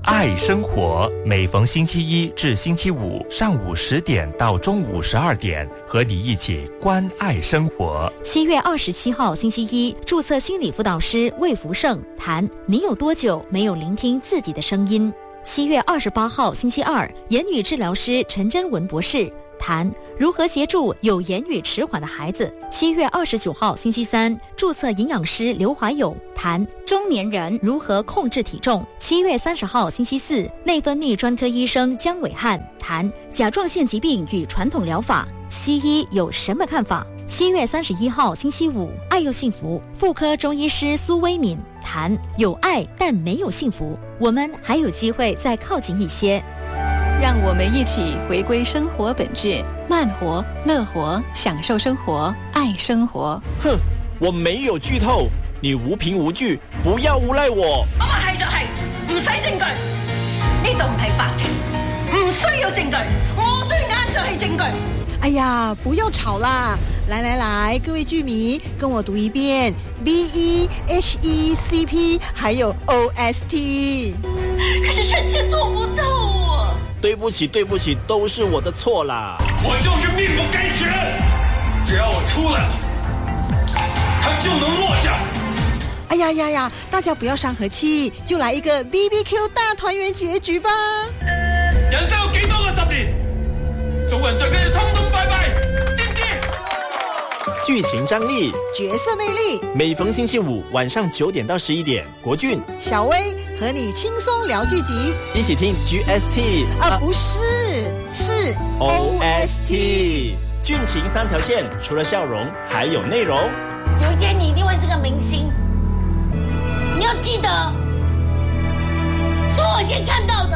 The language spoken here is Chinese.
爱生活，每逢星期一至星期五上午10点到中午12点，和你一起关爱生活。 7月27号星期一，注册心理辅导师魏福胜谈你有多久没有聆听自己的声音。7月28号星期二，言语治疗师陈真文博士谈如何协助有言语迟缓的孩子。7月29号星期三，注册营养师刘怀勇谈中年人如何控制体重。7月30号星期四，内分泌专科医生江伟汉谈甲状腺疾病与传统疗法，西医有什么看法。7月31号星期五，爱又幸福，妇科中医师苏威敏谈有爱但没有幸福，我们还有机会再靠近一些。 让我们一起回归生活本质，慢活、乐活，享受生活，爱生活。 哼，我沒有劇透，你無憑無據，不要誣賴我。 我話係就係，唔使證據，呢度唔係法庭，唔需要證據，我對眼就係證據。 哎呀，不要吵啦！来来来，各位剧迷，跟我读一遍 BEHECP， 还有 OST。 可是臣妾做不到啊！ 對不起，對不起，都是我的錯啦。 我就是命不該絕，只要我出來了，他就能落下。 哎呀呀呀！大家不要傷和氣，就來一個 BBQ 大團圓結局吧。 人生有幾多個10年？做人最緊要通通拜拜，知唔知？ 劇情張力， 角色魅力， 每逢星期五晚上9點到11點，國俊、 小薇和你輕鬆聊劇集， 一起聽 GST 不是，是 OST。劇情3條線，除了笑容，還有內容。 有一天你一定會是個明星，你要記得，是我先看到的。